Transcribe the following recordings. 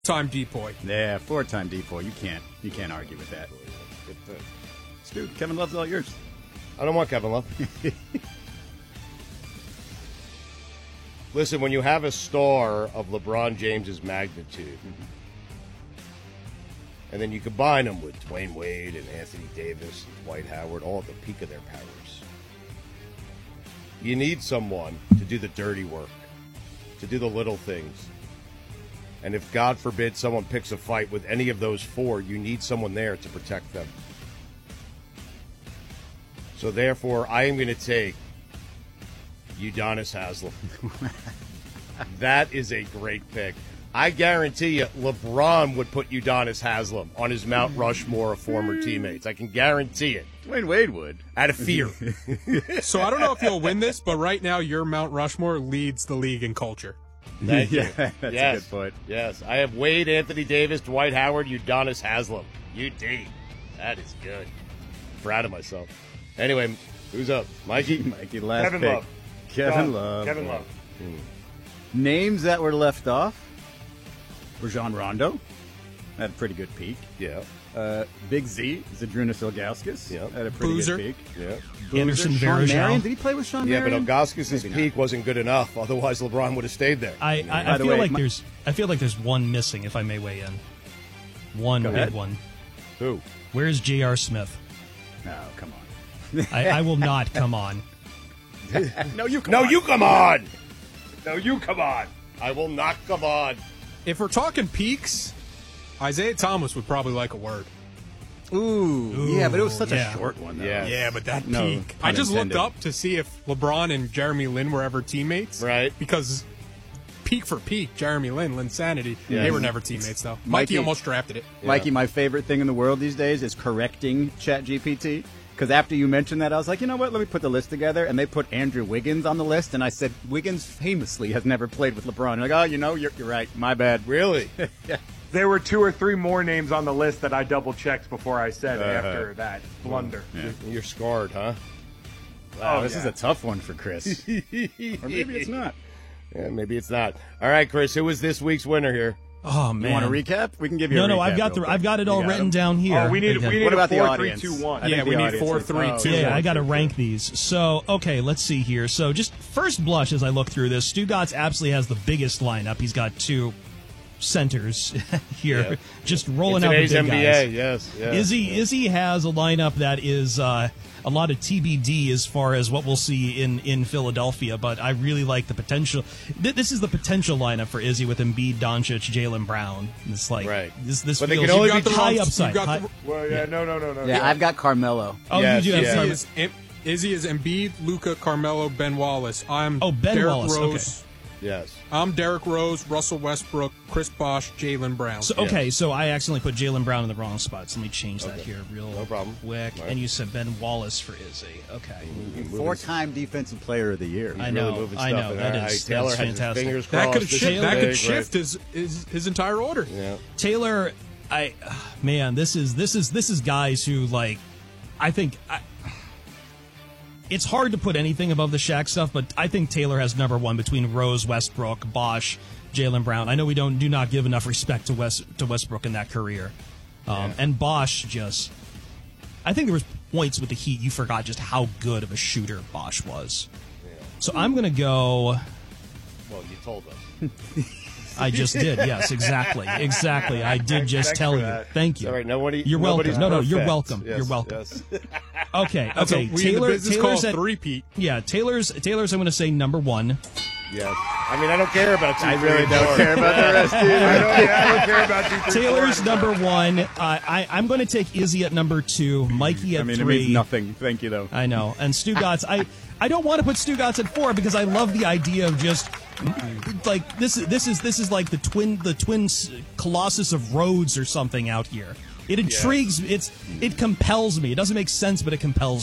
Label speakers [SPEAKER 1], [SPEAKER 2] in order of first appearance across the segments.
[SPEAKER 1] Time depoy.
[SPEAKER 2] Yeah, 4-time depoy. You can't argue with that. Stu, Kevin Love's all yours.
[SPEAKER 3] I don't want Kevin Love. Listen, when you have a star of LeBron James's magnitude, and then you combine them with Dwayne Wade and Anthony Davis and Dwight Howard, all at the peak of their powers, you need someone to do the dirty work, to do the little things. And if, God forbid, someone picks a fight with any of those four, you need someone there to protect them. So, therefore, I am going to take Udonis Haslem. That is a great pick. I guarantee you LeBron would put Udonis Haslem on his Mount Rushmore of former teammates. I can guarantee it.
[SPEAKER 2] Dwayne Wade would.
[SPEAKER 3] Out of fear.
[SPEAKER 1] So I don't know if you'll win this, but right now your Mount Rushmore leads the league in culture.
[SPEAKER 3] Thank you.
[SPEAKER 2] That's a good point.
[SPEAKER 3] Yes, I have Wade, Anthony Davis, Dwight Howard, Udonis Haslem. UD. That is good. Proud of myself. Anyway, who's up? Mikey?
[SPEAKER 2] Mikey, last
[SPEAKER 3] Kevin
[SPEAKER 2] pick.
[SPEAKER 3] Love.
[SPEAKER 2] Kevin Love.
[SPEAKER 3] Kevin Love.
[SPEAKER 2] Names that were left off. Rajon Rondo had a pretty good peak.
[SPEAKER 3] Yeah.
[SPEAKER 2] Big Z, Zydrunas Ilgauskas,
[SPEAKER 3] Yep.
[SPEAKER 2] had a pretty
[SPEAKER 1] Boozer.
[SPEAKER 2] good peak.
[SPEAKER 3] Yeah.
[SPEAKER 4] Anderson
[SPEAKER 2] Sean Marion,
[SPEAKER 4] Varejao.
[SPEAKER 2] did he play with Sean
[SPEAKER 3] Yeah, but
[SPEAKER 2] Marion?
[SPEAKER 3] Ilgauskas'
[SPEAKER 2] Maybe
[SPEAKER 3] peak wasn't good enough. Otherwise, LeBron would have stayed there.
[SPEAKER 4] I
[SPEAKER 2] By the
[SPEAKER 4] feel
[SPEAKER 2] way,
[SPEAKER 4] like I feel like there's one missing, if I may weigh in. One
[SPEAKER 2] Go ahead.
[SPEAKER 4] big one.
[SPEAKER 3] Who?
[SPEAKER 4] Where's J.R. Smith?
[SPEAKER 2] No, come on.
[SPEAKER 4] I will not come on.
[SPEAKER 2] No, you come
[SPEAKER 3] No,
[SPEAKER 2] on.
[SPEAKER 3] you come on. No, you come on. I will not come on.
[SPEAKER 1] If we're talking peaks, Isaiah Thomas would probably like a word.
[SPEAKER 2] Ooh, yeah, but it was such
[SPEAKER 4] yeah.
[SPEAKER 2] a short one, though.
[SPEAKER 3] Yeah.
[SPEAKER 1] Yeah, but that
[SPEAKER 2] No
[SPEAKER 1] peak. I
[SPEAKER 2] pun
[SPEAKER 1] just
[SPEAKER 2] intended.
[SPEAKER 1] looked up to see if LeBron and Jeremy Lin were ever teammates.
[SPEAKER 3] Right.
[SPEAKER 1] Because peak for peak, Jeremy Lin, Linsanity,
[SPEAKER 3] Yes.
[SPEAKER 1] they were never teammates, though.
[SPEAKER 2] Mikey-
[SPEAKER 1] Mikey almost drafted it.
[SPEAKER 2] Mikey, my favorite thing in the world these days is correcting ChatGPT. Because after you mentioned that, I was like, you know what? Let me put the list together. And they put Andrew Wiggins on the list. And I said, Wiggins famously has never played with LeBron. You're like, oh, you know, you're right. My bad.
[SPEAKER 3] Really?
[SPEAKER 5] There were 2 or 3 more names on the list that I double-checked before I said after that blunder.
[SPEAKER 3] You're scarred, huh?
[SPEAKER 2] Wow, this is a tough one for Chris. Or maybe it's not.
[SPEAKER 3] Yeah, maybe it's not. All right, Chris, who was this week's winner here?
[SPEAKER 4] Oh man.
[SPEAKER 2] You want a recap? We can give you a recap.
[SPEAKER 4] No, I've got
[SPEAKER 2] real quick.
[SPEAKER 4] I've got it all
[SPEAKER 2] You got
[SPEAKER 4] written
[SPEAKER 2] him?
[SPEAKER 4] down here.
[SPEAKER 5] Oh, we need
[SPEAKER 2] What
[SPEAKER 5] a
[SPEAKER 2] about the
[SPEAKER 5] 4, 3,
[SPEAKER 2] audience?
[SPEAKER 5] 2, 1.
[SPEAKER 2] I think
[SPEAKER 1] Yeah,
[SPEAKER 2] the
[SPEAKER 1] we need
[SPEAKER 2] audience
[SPEAKER 1] 4,
[SPEAKER 2] is-
[SPEAKER 1] 3,
[SPEAKER 2] oh,
[SPEAKER 1] 2.
[SPEAKER 4] Yeah, I got to rank these. So, okay, let's see here. So, just first blush as I look through this, Stu Gotts absolutely has the biggest lineup. He's got 2 centers here,
[SPEAKER 3] Yeah.
[SPEAKER 4] just rolling
[SPEAKER 3] In
[SPEAKER 4] out the
[SPEAKER 3] today's
[SPEAKER 4] big
[SPEAKER 3] NBA,
[SPEAKER 4] guys.
[SPEAKER 3] yes.
[SPEAKER 4] Izzy has a lineup that is a lot of TBD as far as what we'll see in Philadelphia, but I really like the potential. This is the potential lineup for Izzy with Embiid, Doncic, Jaylen Brown. It's like
[SPEAKER 3] Right.
[SPEAKER 4] this
[SPEAKER 3] But they
[SPEAKER 4] feels
[SPEAKER 3] can only
[SPEAKER 1] You got the
[SPEAKER 4] high
[SPEAKER 1] wrong-
[SPEAKER 4] upside.
[SPEAKER 1] you got
[SPEAKER 4] High-
[SPEAKER 1] the-
[SPEAKER 5] Well, yeah, no.
[SPEAKER 2] Yeah, I've got Carmelo.
[SPEAKER 4] oh,
[SPEAKER 3] Yes,
[SPEAKER 4] you do have
[SPEAKER 3] yeah.
[SPEAKER 4] some-
[SPEAKER 1] Izzy is Embiid, Luka, Carmelo, Ben Wallace. I'm
[SPEAKER 4] Ben
[SPEAKER 1] Derrick
[SPEAKER 4] Wallace,
[SPEAKER 1] Rose.
[SPEAKER 3] Yes.
[SPEAKER 1] I'm Derrick Rose, Russell Westbrook, Chris Bosh, Jaylen Brown.
[SPEAKER 4] So okay, so I accidentally put Jaylen Brown in the wrong spot. So let me change that here real
[SPEAKER 3] No problem.
[SPEAKER 4] quick.
[SPEAKER 3] All right.
[SPEAKER 4] And you said Ben Wallace for Izzy. Okay.
[SPEAKER 2] 4-time Defensive Player of the Year.
[SPEAKER 4] I
[SPEAKER 3] Really
[SPEAKER 4] know.
[SPEAKER 3] moving
[SPEAKER 4] I
[SPEAKER 3] stuff
[SPEAKER 4] know.
[SPEAKER 3] in
[SPEAKER 4] That
[SPEAKER 3] there.
[SPEAKER 4] is
[SPEAKER 3] Taylor
[SPEAKER 4] that's
[SPEAKER 3] has his
[SPEAKER 4] fantastic.
[SPEAKER 3] fingers
[SPEAKER 1] that
[SPEAKER 3] crossed.
[SPEAKER 1] could
[SPEAKER 3] This is
[SPEAKER 1] shift. That
[SPEAKER 3] big,
[SPEAKER 1] could shift his entire order.
[SPEAKER 3] Right? Yeah.
[SPEAKER 4] Taylor, man, this is guys who like. I think it's hard to put anything above the Shaq stuff, but I think Taylor has number one between Rose, Westbrook, Bosh, Jaylen Brown. I know we do not give enough respect to Westbrook in that career, and Bosh just. I think there was points with the Heat you forgot just how good of a shooter Bosh was. So I'm going to go.
[SPEAKER 3] Well, you told us.
[SPEAKER 4] I just did. Yes, exactly. I did just
[SPEAKER 5] Thanks
[SPEAKER 4] tell
[SPEAKER 5] for
[SPEAKER 4] you.
[SPEAKER 5] that.
[SPEAKER 4] Thank you.
[SPEAKER 3] All right,
[SPEAKER 4] You're welcome. No, you're
[SPEAKER 3] perfect.
[SPEAKER 4] welcome.
[SPEAKER 3] Yes,
[SPEAKER 4] You're welcome.
[SPEAKER 3] yes.
[SPEAKER 4] Okay.
[SPEAKER 1] That's
[SPEAKER 4] Okay.
[SPEAKER 1] what we in the business call
[SPEAKER 4] Taylor's at
[SPEAKER 1] three-peat.
[SPEAKER 4] yeah. Taylor's. I'm going to say number one.
[SPEAKER 3] Yes. I mean, I don't care about 2,
[SPEAKER 2] I
[SPEAKER 3] 3,
[SPEAKER 2] really
[SPEAKER 3] and
[SPEAKER 2] don't
[SPEAKER 3] 4.
[SPEAKER 2] care about the rest, dude.
[SPEAKER 5] I don't care about 2, 3, 4.
[SPEAKER 4] Taylor's number one. I'm going to take Izzy at number 2. Mikey at
[SPEAKER 2] I mean,
[SPEAKER 4] 3.
[SPEAKER 2] it means nothing. Thank you, though.
[SPEAKER 4] I know. And Stu Gotts, I don't want to put Stu Gotts at 4 because I love the idea of just like this is like the twin Colossus of Rhodes or something out here. It intrigues me. It compels me. It doesn't make sense, but it compels me.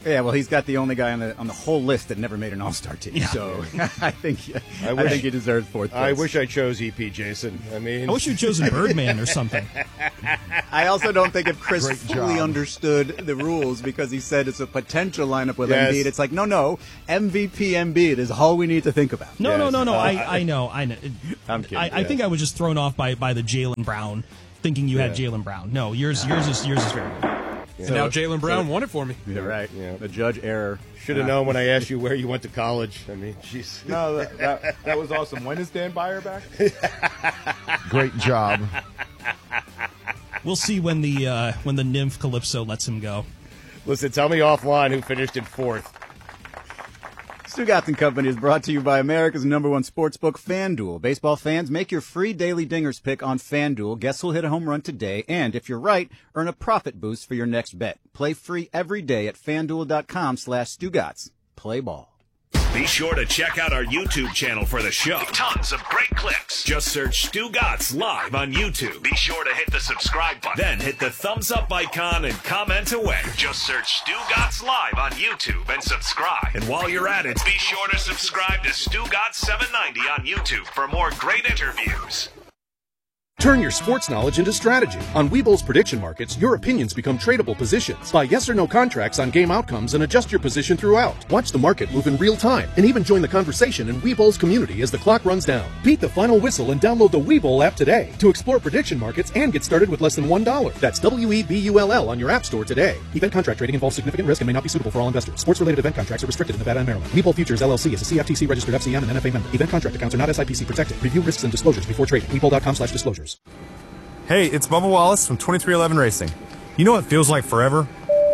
[SPEAKER 2] Yeah, well, he's got the only guy on the whole list that never made an All-Star team. Yeah. So I think he deserves fourth place.
[SPEAKER 3] I wish I chose EP, Jason. I
[SPEAKER 4] wish you'd chosen Birdman or something.
[SPEAKER 2] I also don't think if Chris fully understood the rules because he said it's a potential lineup with Embiid. It's like, no, MVP Embiid is all we need to think about.
[SPEAKER 4] No. I know.
[SPEAKER 2] I'm kidding.
[SPEAKER 4] I think I was just thrown off by the Jaylen Brown, thinking you had Jaylen Brown. No, yours is very good.
[SPEAKER 1] Yeah. So now Jaylen Brown won it for me.
[SPEAKER 2] You're right. Yeah. The judge error.
[SPEAKER 3] Should have known when I asked you where you went to college. I mean, jeez.
[SPEAKER 5] No, that was awesome. When is Dan Beyer back?
[SPEAKER 6] Great job.
[SPEAKER 4] We'll see when the nymph Calypso lets him go.
[SPEAKER 3] Listen, tell me offline who finished in fourth.
[SPEAKER 2] Stugotz & Company is brought to you by America's #1 sportsbook, FanDuel. Baseball fans, make your free daily dingers pick on FanDuel. Guess who'll hit a home run today? And if you're right, earn a profit boost for your next bet. Play free every day at FanDuel.com/Stugotz. Play ball.
[SPEAKER 7] Be sure to check out our YouTube channel for the show. Tons of great clips. Just search Stugotz Live on YouTube. Be sure to hit the subscribe button. Then hit the thumbs up icon and comment away. Just search Stugotz Live on YouTube and subscribe. And while you're at it, be sure to subscribe to Stugotz 790 on YouTube for more great interviews.
[SPEAKER 8] Turn your sports knowledge into strategy. On Webull's prediction markets, your opinions become tradable positions. Buy yes or no contracts on game outcomes and adjust your position throughout. Watch the market move in real time and even join the conversation in Webull's community as the clock runs down. Beat the final whistle and download the Webull app today to explore prediction markets and get started with less than $1. That's WEBULL on your app store today. Event contract trading involves significant risk and may not be suitable for all investors. Sports-related event contracts are restricted in Nevada and Maryland. Webull Futures LLC is a CFTC registered FCM and NFA member. Event contract accounts are not SIPC protected. Review risks and disclosures before trading. Webull.com/disclosures.
[SPEAKER 9] Hey, it's Bubba Wallace from 2311 Racing. You know what feels like forever?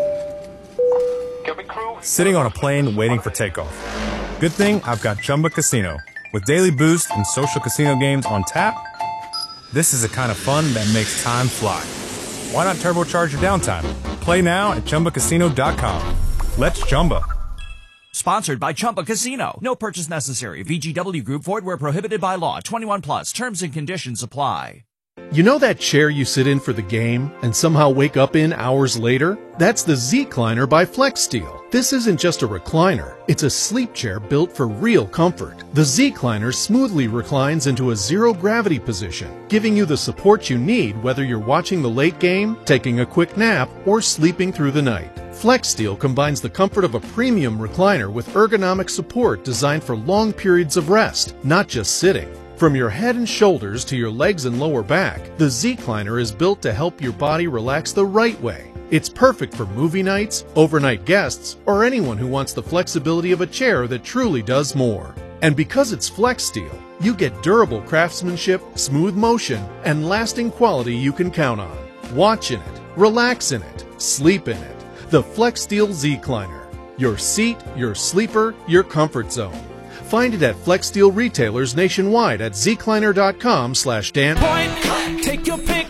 [SPEAKER 9] Sitting on a plane waiting for takeoff. Good thing I've got Chumba Casino. With daily boost and social casino games on tap, this is the kind of fun that makes time fly. Why not turbocharge your downtime? Play now at ChumbaCasino.com. Let's Chumba.
[SPEAKER 10] Sponsored by Chumba Casino. No purchase necessary. VGW Group. Void where prohibited by law. 21 plus. Terms and conditions apply.
[SPEAKER 8] You know that chair you sit in for the game and somehow wake up in hours later? That's the Z-Cliner by FlexSteel. This isn't just a recliner. It's a sleep chair built for real comfort. The Z-Cliner smoothly reclines into a zero-gravity position, giving you the support you need whether you're watching the late game, taking a quick nap, or sleeping through the night. FlexSteel combines the comfort of a premium recliner with ergonomic support designed for long periods of rest, not just sitting. From your head and shoulders to your legs and lower back, the Z-Cliner is built to help your body relax the right way. It's perfect for movie nights, overnight guests, or anyone who wants the flexibility of a chair that truly does more. And because it's FlexSteel, you get durable craftsmanship, smooth motion, and lasting quality you can count on. Watch in it, relax in it, sleep in it. The FlexSteel Z-Cliner. Your seat, your sleeper, your comfort zone. Find it at FlexSteel retailers nationwide at zcliner.com/Dan.
[SPEAKER 11] Point, take your pick,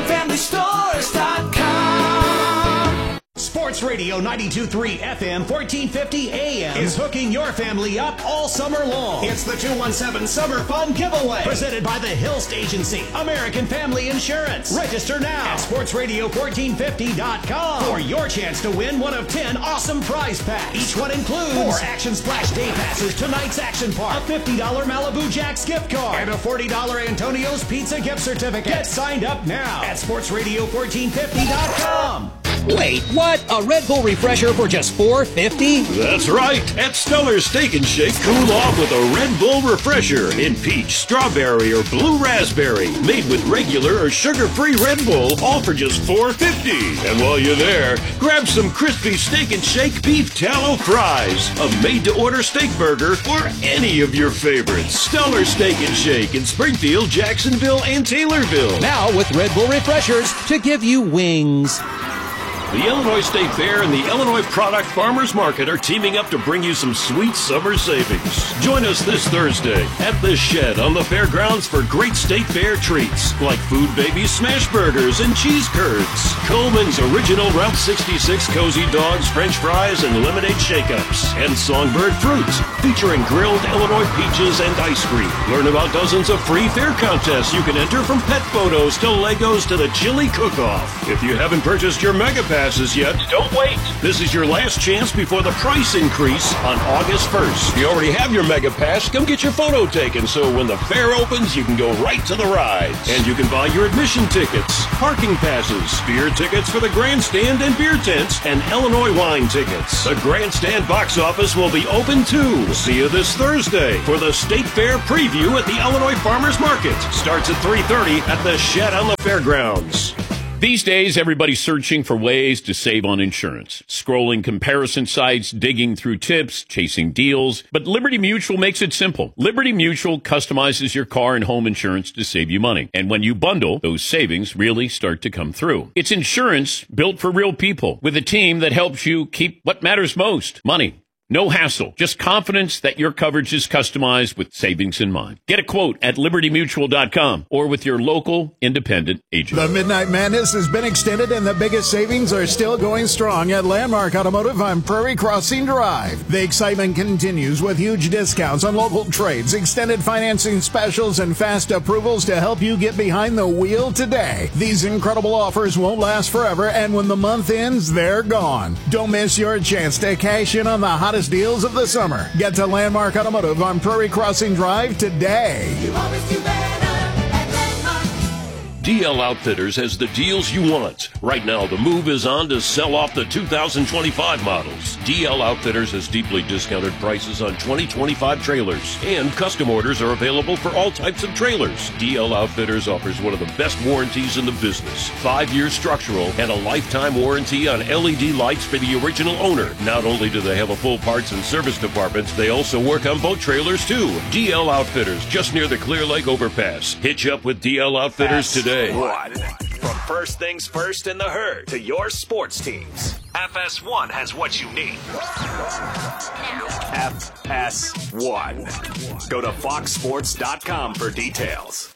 [SPEAKER 11] greenfamilystores.com. Sports Radio 92.3 FM, 1450 AM is hooking your family up all summer long. It's the 217 Summer Fun Giveaway, presented by the Hilst Agency, American Family Insurance. Register now at sportsradio1450.com for your chance to win one of 10 awesome prize packs. Each one includes 4 Action Splash Day Passes to Tonight's Action Park, a $50 Malibu Jack's gift card, and a $40 Antonio's Pizza gift certificate. Get signed up now at sportsradio1450.com.
[SPEAKER 12] Wait, what? A Red Bull refresher for just $4.50?
[SPEAKER 7] That's right. At Stellar Steak and Shake, cool off with a Red Bull refresher in peach, strawberry, or blue raspberry. Made with regular or sugar-free Red Bull, all for just $4.50. And while you're there, grab some crispy Steak and Shake beef tallow fries, a made-to-order steak burger, or any of your favorites. Stellar Steak and Shake in Springfield, Jacksonville, and Taylorville.
[SPEAKER 12] Now with Red Bull refreshers to give you wings.
[SPEAKER 7] The Illinois State Fair and the Illinois Product Farmers Market are teaming up to bring you some sweet summer savings. Join us this Thursday at the Shed on the fairgrounds for great State Fair treats like Food Baby smash burgers and cheese curds, Coleman's original Route 66 cozy dogs, French fries, and lemonade shake-ups, and Songbird fruit. featuring grilled Illinois peaches and ice cream. Learn about dozens of free fair contests you can enter, from pet photos to Legos to the chili cook-off. If you haven't purchased your Mega Passes yet, don't wait. This is your last chance before the price increase on August 1st. If you already have your Mega Pass, come get your photo taken so when the fair opens, you can go right to the rides. And you can buy your admission tickets, parking passes, beer tickets for the grandstand and beer tents, and Illinois wine tickets. The grandstand box office will be open too. See you this Thursday for the State Fair preview at the Illinois Farmers Market. Starts at 3:30 at the Shed on the Fairgrounds.
[SPEAKER 13] These days, everybody's searching for ways to save on insurance. Scrolling comparison sites, digging through tips, chasing deals. But Liberty Mutual makes it simple. Liberty Mutual customizes your car and home insurance to save you money. And when you bundle, those savings really start to come through. It's insurance built for real people, with a team that helps you keep what matters most: money. No hassle, just confidence that your coverage is customized with savings in mind. Get a quote at libertymutual.com or with your local independent agent.
[SPEAKER 14] The Midnight Madness has been extended and the biggest savings are still going strong at Landmark Automotive on Prairie Crossing Drive. The excitement continues with huge discounts on local trades, extended financing specials, and fast approvals to help you get behind the wheel today. These incredible offers won't last forever, and when the month ends, they're gone. Don't miss your chance to cash in on the hottest deals of the summer. Get to Landmark Automotive on Prairie Crossing Drive today. You always do better at
[SPEAKER 7] Landmark. DL Outfitters has the deals you want. Right now, the move is on to sell off the 2025 models. DL Outfitters has deeply discounted prices on 2025 trailers, and custom orders are available for all types of trailers. DL Outfitters offers one of the best warranties in the business: 5-year structural and a lifetime warranty on LED lights for the original owner. Not only do they have a full parts and service department, they also work on boat trailers too. DL Outfitters, just near the Clear Lake overpass. Hitch up with DL Outfitters today.
[SPEAKER 11] From first things first in the herd to your sports teams, FS1 has what you need. FS1. Go to foxsports.com for details.